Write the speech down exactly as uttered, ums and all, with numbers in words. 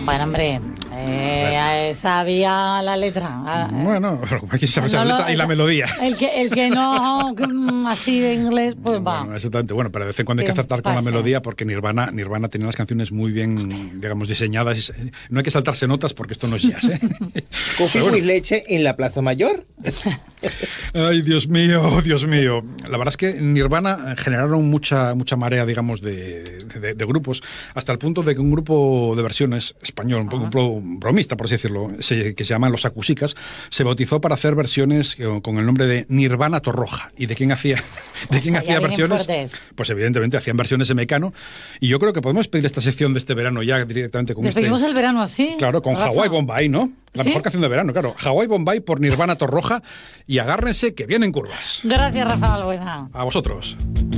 Bueno, hombre, eh, sabía la letra. Bueno, aquí sabes no, la letra lo, y la melodía. El que, el que no así de inglés, pues va. Bueno, exactamente. Bueno, pero de vez en cuando hay que acertar con la melodía porque Nirvana, Nirvana tenía las canciones muy bien, digamos, diseñadas. No hay que saltarse notas porque esto no es jazz, ¿eh? ¿Coffee bueno. y leche en la Plaza Mayor? Ay, Dios mío, Dios mío. La verdad es que Nirvana generaron mucha, mucha marea, digamos, de, de, de grupos, hasta el punto de que un grupo de versiones español, un poco bromista, por así decirlo, se, que se llaman Los Acúsicas, se bautizó para hacer versiones con el nombre de Nirvana Torroja. ¿Y de quién hacía, de quién hacía versiones? Fuertes. Pues evidentemente hacían versiones de Mecano. Y yo creo que podemos pedir esta sección de este verano ya directamente con Despedimos este, el verano así. Claro, con Rafa. Hawái Bombay, ¿no? La ¿Sí? mejor canción de verano, claro. Hawái Bombay por Nirvana Torroja. Y agárrense que vienen curvas. Gracias, Rafa Balbuena. A vosotros.